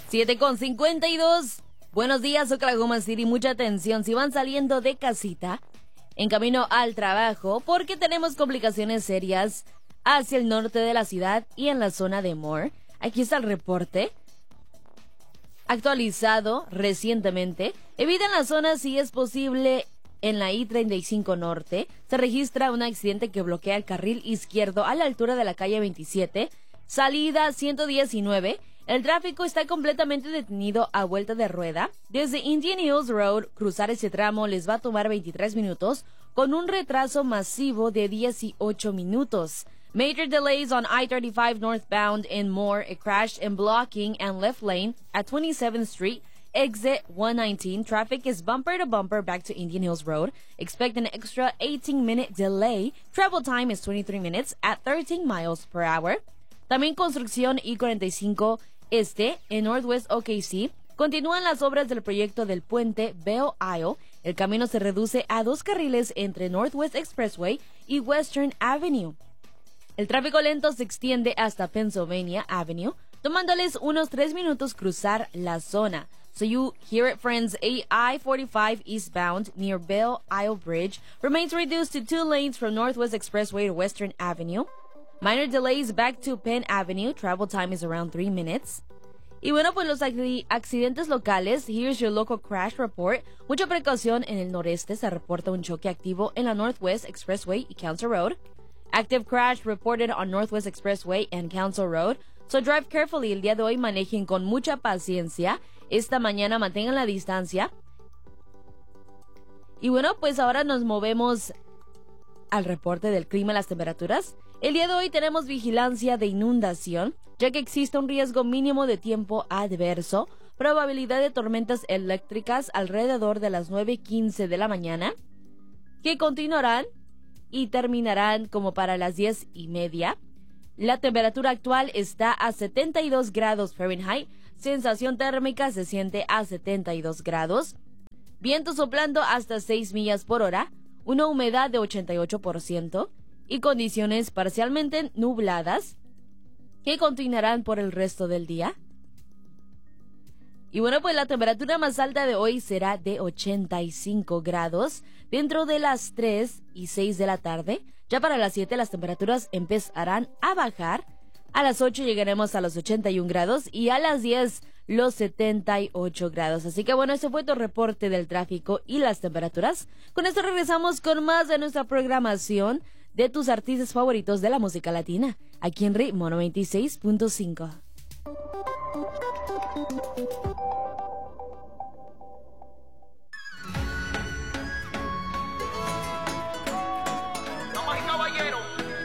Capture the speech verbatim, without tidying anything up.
siete con cincuenta y dos. Buenos días, Oklahoma City. Mucha atención si van saliendo de casita, en camino al trabajo, porque tenemos complicaciones serias hacia el norte de la ciudad y en la zona de Moore. Aquí está el reporte actualizado recientemente. Eviten la zona si es posible. En la I treinta y cinco Norte se registra un accidente que bloquea el carril izquierdo a la altura de la calle veintisiete, salida ciento diecinueve. El tráfico está completamente detenido a vuelta de rueda. Desde Indian Hills Road, cruzar ese tramo les va a tomar veintitrés minutos, con un retraso masivo de dieciocho minutos. Major delays on I thirty-five northbound in Moore, a crash in blocking and left lane at twenty-seventh Street. Exit one nineteen. Traffic is bumper to bumper back to Indian Hills Road. Expect an extra eighteen minute delay. Travel time is twenty-three minutes at thirteen miles per hour. También construcción I cuarenta y cinco Este en Northwest O K C. Continúan las obras del proyecto del puente Belle Isle. El camino se reduce a dos carriles entre Northwest Expressway y Western Avenue. El tráfico lento se extiende hasta Pennsylvania Avenue, tomándoles unos tres minutos cruzar la zona. So you hear it, friends. A I forty-five eastbound near Belle Isle Bridge remains reduced to two lanes from Northwest Expressway to Western Avenue. Minor delays back to Penn Avenue. Travel time is around three minutes. Y bueno, pues los accidentes locales. Here's your local crash report. Mucha precaución en el noreste. Se reporta un choque activo en la Northwest Expressway y Council Road. Active crash reported on Northwest Expressway and Council Road. So drive carefully. El día de hoy manejen con mucha paciencia. Esta mañana mantengan la distancia. Y bueno, pues ahora nos movemos al reporte del clima y las temperaturas. El día de hoy tenemos vigilancia de inundación, ya que existe un riesgo mínimo de tiempo adverso, probabilidad de tormentas eléctricas alrededor de las nueve quince de la mañana, que continuarán y terminarán como para las diez y media. La temperatura actual está a setenta y dos grados Fahrenheit, sensación térmica se siente a setenta y dos grados, viento soplando hasta seis millas por hora, una humedad de ochenta y ocho por ciento y condiciones parcialmente nubladas que continuarán por el resto del día. Y bueno, pues la temperatura más alta de hoy será de ochenta y cinco grados dentro de las tres y seis de la tarde. Ya para las siete las temperaturas empezarán a bajar. A las ocho llegaremos a los ochenta y un grados y a las diez los setenta y ocho grados. Así que bueno, ese fue tu reporte del tráfico y las temperaturas. Con esto regresamos con más de nuestra programación de tus artistas favoritos de la música latina, aquí en Ritmo noventa y seis punto cinco.